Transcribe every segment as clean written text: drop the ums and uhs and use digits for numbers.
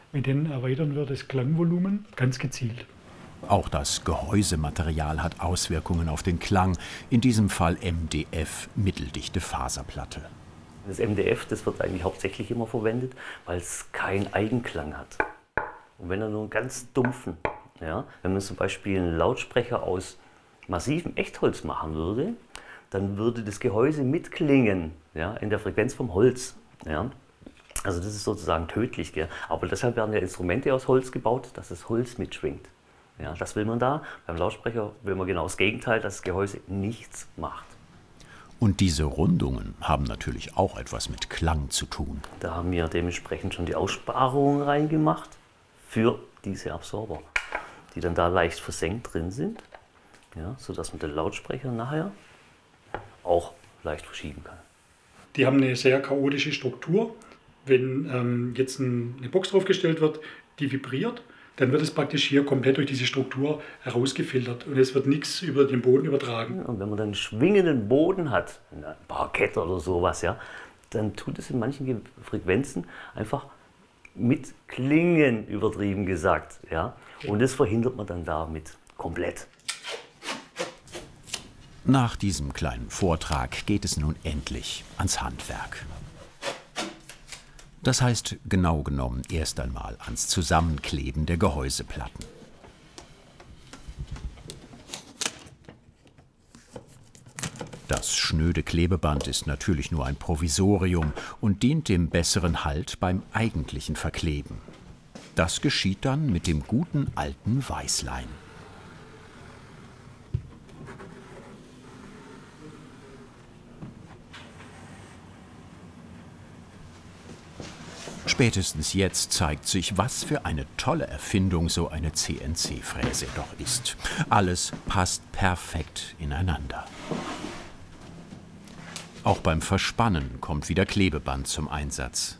Mit denen erweitern wir das Klangvolumen ganz gezielt. Auch das Gehäusematerial hat Auswirkungen auf den Klang, in diesem Fall MDF, mitteldichte Faserplatte. Das MDF, das wird eigentlich hauptsächlich immer verwendet, weil es keinen Eigenklang hat. Und wenn er nur einen ganz dumpfen, ja, wenn man zum Beispiel einen Lautsprecher aus massivem Echtholz machen würde, dann würde das Gehäuse mitklingen, ja, in der Frequenz vom Holz. Ja. Also das ist sozusagen tödlich. Gell? Aber deshalb werden ja Instrumente aus Holz gebaut, dass das Holz mitschwingt. Ja, das will man da. Beim Lautsprecher will man genau das Gegenteil, dass das Gehäuse nichts macht. Und diese Rundungen haben natürlich auch etwas mit Klang zu tun. Da haben wir dementsprechend schon die Aussparungen reingemacht für diese Absorber, die dann da leicht versenkt drin sind, ja, sodass man den Lautsprecher nachher auch leicht verschieben kann. Die haben eine sehr chaotische Struktur. Wenn jetzt eine Box draufgestellt wird, die vibriert, dann wird es praktisch hier komplett durch diese Struktur herausgefiltert und es wird nichts über den Boden übertragen. Und wenn man dann einen schwingenden Boden hat, ein Parkett oder sowas, ja, dann tut es in manchen Frequenzen einfach mit Klingen, übertrieben gesagt. Ja? Und das verhindert man dann damit komplett. Nach diesem kleinen Vortrag geht es nun endlich ans Handwerk. Das heißt genau genommen erst einmal ans Zusammenkleben der Gehäuseplatten. Das schnöde Klebeband ist natürlich nur ein Provisorium und dient dem besseren Halt beim eigentlichen Verkleben. Das geschieht dann mit dem guten alten Weißlein. Spätestens jetzt zeigt sich, was für eine tolle Erfindung so eine CNC-Fräse doch ist. Alles passt perfekt ineinander. Auch beim Verspannen kommt wieder Klebeband zum Einsatz.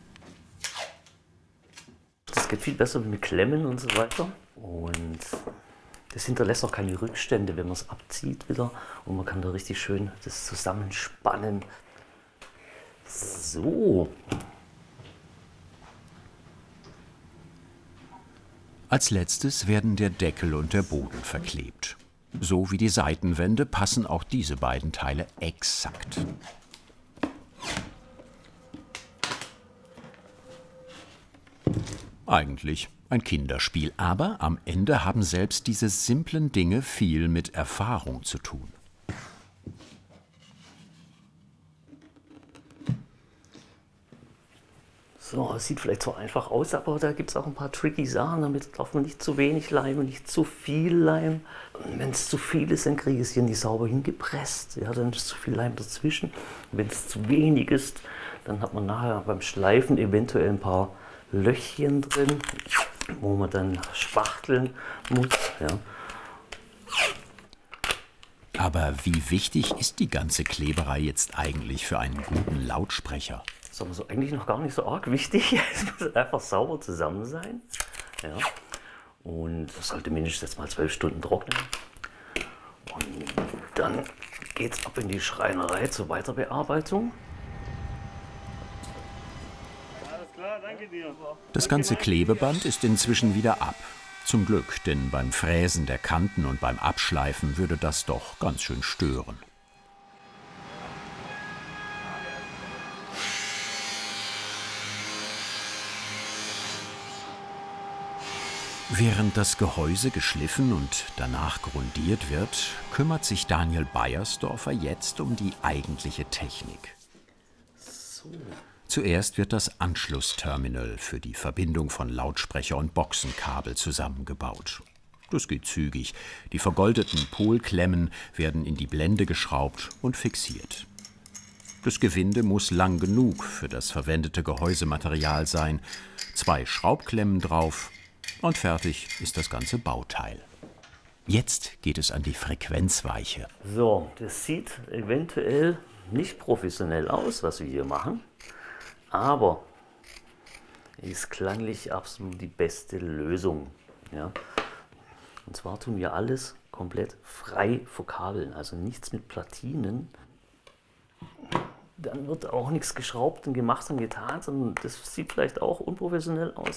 Das geht viel besser mit Klemmen und so weiter. Und das hinterlässt auch keine Rückstände, wenn man es abzieht wieder. Und man kann da richtig schön das zusammenspannen. So. Als letztes werden der Deckel und der Boden verklebt. So wie die Seitenwände passen auch diese beiden Teile exakt. Eigentlich ein Kinderspiel, aber am Ende haben selbst diese simplen Dinge viel mit Erfahrung zu tun. So, es sieht vielleicht so einfach aus, aber da gibt es auch ein paar tricky Sachen. Damit darf man nicht zu wenig Leim und nicht zu viel Leim. Wenn es zu viel ist, dann kriege ich es hier nicht sauber hingepresst. Ja, dann ist zu viel Leim dazwischen. Wenn es zu wenig ist, dann hat man nachher beim Schleifen eventuell ein paar Löchchen drin, wo man dann spachteln muss. Ja. Aber wie wichtig ist die ganze Kleberei jetzt eigentlich für einen guten Lautsprecher? Das ist aber so eigentlich noch gar nicht so arg wichtig. Es muss einfach sauber zusammen sein. Ja. Und das sollte mindestens jetzt mal 12 Stunden trocknen. Und dann geht es ab in die Schreinerei zur Weiterbearbeitung. Alles klar, danke dir. Das ganze Klebeband ist inzwischen wieder ab. Zum Glück, denn beim Fräsen der Kanten und beim Abschleifen würde das doch ganz schön stören. Während das Gehäuse geschliffen und danach grundiert wird, kümmert sich Daniel Beiersdorfer jetzt um die eigentliche Technik. So. Zuerst wird das Anschlussterminal für die Verbindung von Lautsprecher und Boxenkabel zusammengebaut. Das geht zügig. Die vergoldeten Polklemmen werden in die Blende geschraubt und fixiert. Das Gewinde muss lang genug für das verwendete Gehäusematerial sein. 2 Schraubklemmen drauf und fertig ist das ganze Bauteil. Jetzt geht es an die Frequenzweiche. So, das sieht eventuell nicht professionell aus, was wir hier machen, aber ist klanglich absolut die beste Lösung. Ja? Und zwar tun wir alles komplett frei verkabeln, also nichts mit Platinen. Dann wird auch nichts geschraubt und gemacht und getan, sondern das sieht vielleicht auch unprofessionell aus.